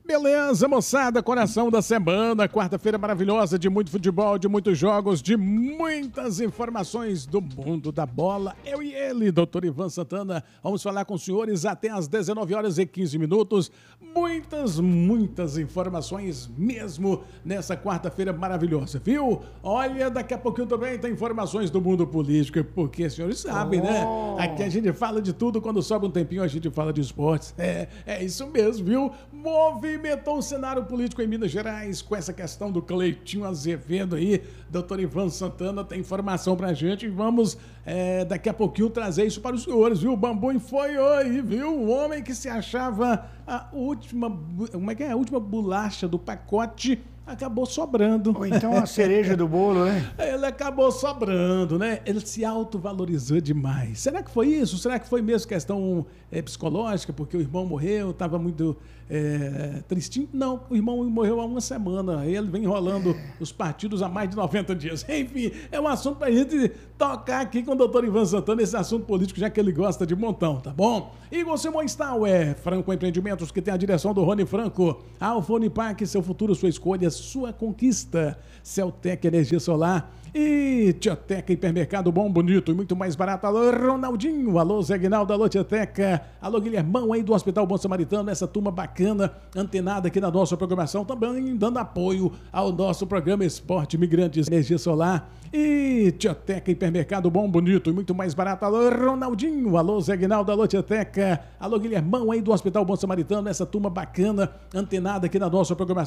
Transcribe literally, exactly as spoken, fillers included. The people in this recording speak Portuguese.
Beleza, moçada, coração da semana, quarta-feira maravilhosa de muito futebol, de muitos jogos, de muitas informações do mundo da bola. Eu e ele, doutor Ivan Santana, vamos falar com os senhores até às dezenove horas e quinze minutos. Muitas, muitas informações mesmo nessa quarta-feira maravilhosa, viu? Olha, daqui a pouquinho também tem informações do mundo político, porque os senhores sabem, oh. né? Aqui a gente fala de tudo, quando sobe um tempinho a gente fala de esportes. É, é isso mesmo, viu? Movimentou o cenário político em Minas Gerais com essa questão do Cleitinho Azevedo aí. Doutor Ivan Santana tem informação pra gente e vamos é, daqui a pouquinho trazer isso para os senhores, viu? O Bambu foi aí, viu? O homem que se achava a última, como é que é? A última bolacha do pacote acabou sobrando. Ou então a cereja do bolo, né? Ele acabou sobrando, né? Ele se autovalorizou demais. Será que foi isso? Será que foi mesmo questão é, psicológica? Porque o irmão morreu, estava muito é, tristinho? Não, o irmão morreu há uma semana. Ele vem enrolando os partidos há mais de noventa dias. Enfim, é um assunto para a gente tocar aqui com o doutor Ivan Santana, esse assunto político, já que ele gosta de montão, tá bom? Igor Simões Stauer, Franco Empreendimentos, que tem a direção do Rony Franco. Alfa Unipac, seu futuro, sua escolha, sua conquista. Celtec Energia Solar e Tioteca Hipermercado Bom, Bonito e muito mais barato. Alô, Ronaldinho, alô, Zé Guinaldo, alô, Tioteca, alô, Guilhermão aí do Hospital Bom Samaritano, essa turma bacana, antenada aqui na nossa programação, também dando apoio ao nosso programa Esporte Imigrantes Energia Solar e Tioteca Hipermercado Bom, Bonito e muito mais barato. Alô, Ronaldinho, alô, Zé Guinaldo, alô, Tioteca, alô, Guilhermão aí do Hospital Bom Samaritano, essa turma bacana, antenada aqui na nossa programação.